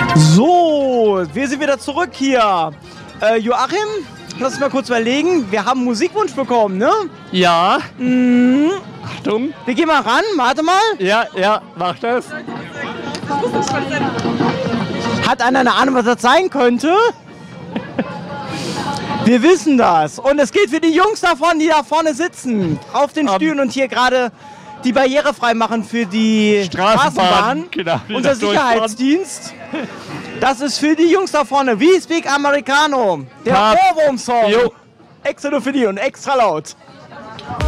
So, wir sind wieder zurück hier. Joachim, lass uns mal kurz überlegen. Wir haben einen Musikwunsch bekommen, ne? Ja. Achtung. Wir gehen mal ran, warte mal. Ja, mach das. Hat einer eine Ahnung, was das sein könnte? Wir wissen das. Und es geht für die Jungs davon, die da vorne sitzen, auf den Stühlen und hier gerade die Barriere frei machen für die Straßenbahn. Genau, Unser Sicherheitsdienst. Das ist für die Jungs da vorne. We Speak Americano. Der Ohrwurm-Song. Extra nur für die und extra laut.